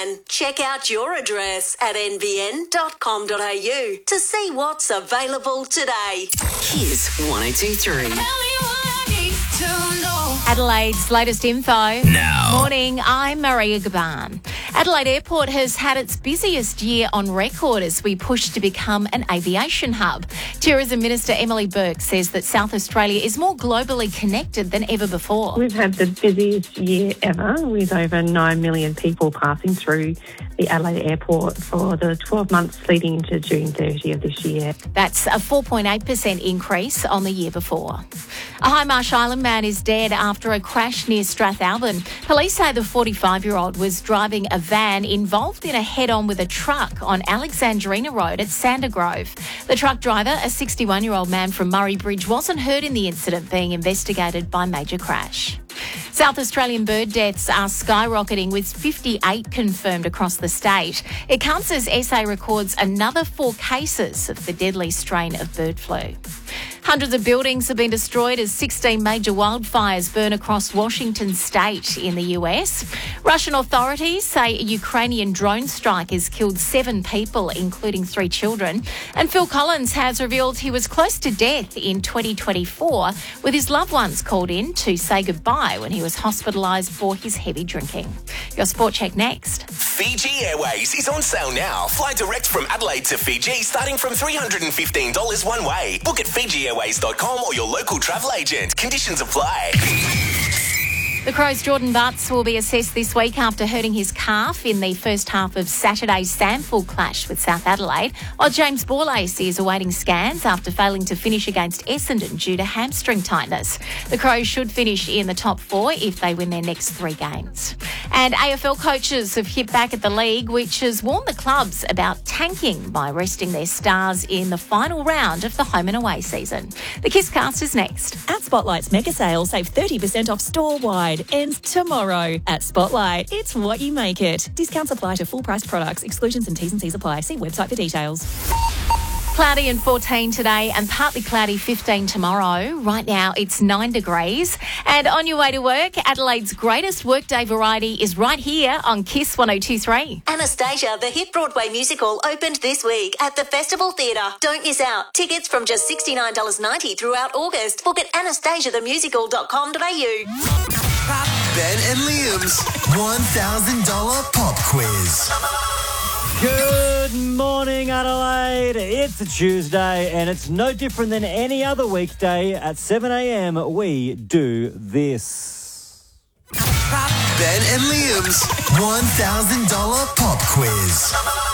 NBN. Check out your address at nbn.com.au to see what's available today. Here's 102.3. Adelaide's latest info. Now. Morning, I'm Maria Gaban. Adelaide Airport has had its busiest year on record as we push to become an aviation hub. Tourism Minister Emily Burke says that South Australia is more globally connected than ever before. We've had the busiest year ever with over 9 million people passing through the Adelaide Airport for the 12 months leading into June 30 of this year. That's a 4.8% increase on the year before. A High Marsh Island man is dead after a crash near Strathalbyn. Police say the 45-year-old was driving a van involved in a head-on with a truck on Alexandrina Road at Sandergrove. The truck driver, a 61-year-old man from Murray Bridge, wasn't hurt in the incident, being investigated by Major Crash. South Australian bird deaths are skyrocketing with 58 confirmed across the state. It comes as SA records another 4 cases of the deadly strain of bird flu. Hundreds of buildings have been destroyed as 16 major wildfires burn across Washington state in the US. Russian authorities say a Ukrainian drone strike has killed 7 people, including 3 children. And Phil Collins has revealed he was close to death in 2024 with his loved ones called in to say goodbye when he was hospitalised for his heavy drinking. Your Sport Check next. Fiji Airways is on sale now. Fly direct from Adelaide to Fiji starting from $315 one way. Book at FijiAirways.com or your local travel agent. Conditions apply. The Crows' Jordan Butts will be assessed this week after hurting his calf in the first half of Saturday's Sandford clash with South Adelaide, while James Borlase is awaiting scans after failing to finish against Essendon due to hamstring tightness. The Crows should finish in the top 4 if they win their next 3 games. And AFL coaches have hit back at the league, which has warned the clubs about tanking by resting their stars in the final round of the home and away season. The Kisscast is next. At Spotlight's mega sale, save 30% off store-wide. Ends tomorrow. At Spotlight, it's what you make it. Discounts apply to full-priced products. Exclusions and T's and C's apply. See website for details. Cloudy and 14 today and partly cloudy 15 tomorrow. Right now it's 9 degrees. And on your way to work, Adelaide's greatest workday variety is right here on Kiss 102.3. Anastasia, the hit Broadway musical, opened this week at the Festival Theatre. Don't miss out. Tickets from just $69.90 throughout August. Book at anastasiathemusical.com.au. Ben and Liam's $1,000 pop quiz. Good morning, Adelaide. It's a Tuesday and it's no different than any other weekday. At 7 a.m, we do this. Ben and Liam's $1,000 pop quiz.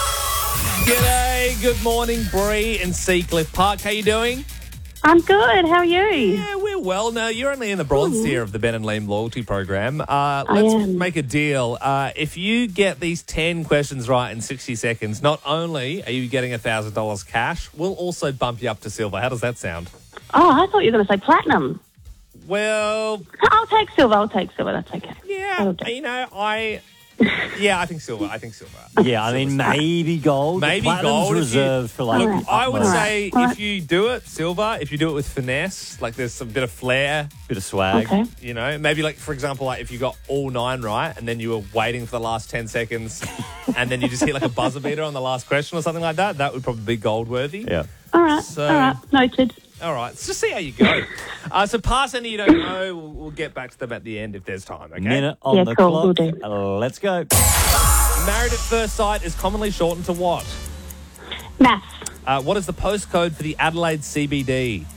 G'day, good morning, Bree in Seacliff Park. How you doing? I'm good. How are you? Yeah, we're well. No, you're only in the bronze tier of the Ben and Liam loyalty program. Let's make a deal. If you get these 10 questions right in 60 seconds, not only are you getting $1,000 cash, we'll also bump you up to silver. How does that sound? Oh, I thought you were going to say platinum. Well, I'll take silver. That's okay. yeah, you know, I think silver. Yeah, I mean, maybe gold. Maybe Platinum's gold. reserved for like. Look, I would say All right. if you do it silver, if you do it with finesse, like there's some bit of flair, Bit of swag. Okay. you know, maybe like, for example, like if you got all 9 right and then you were waiting for the last 10 seconds and then you just hit like a buzzer beater on the last question or something like that, that would probably be gold worthy. Yeah. All right. So- Noted. All right, let's just see how you go. So pass any you don't know, we'll get back to them at the end if there's time, okay? Minute on the cool, clock. will do. Let's go. Married at First Sight is commonly shortened to what? Maths. What is the postcode for the Adelaide CBD?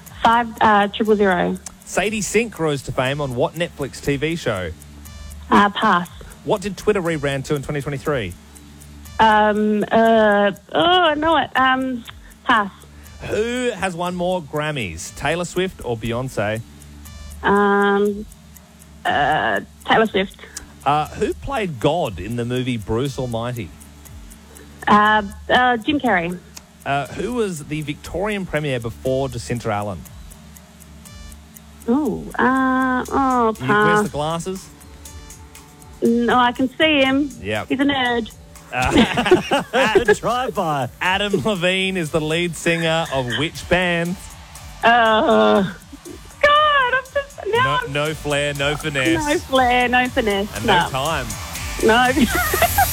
500. Sadie Sink rose to fame on what Netflix TV show? Pass. What did Twitter rebrand to in 2023? I know it. Pass. Who has won more Grammys, Taylor Swift or Beyonce? Taylor Swift. Who played God in the movie Bruce Almighty? Jim Carrey. Who was the Victorian Premier before Jacinta Allen? Where's Where's pass. the glasses? No, I can see him. Yeah. He's a nerd. Drive-by. Adam Levine is the lead singer of which band? God, I'm just... No flair, no finesse. No flair, no finesse. And no time. No.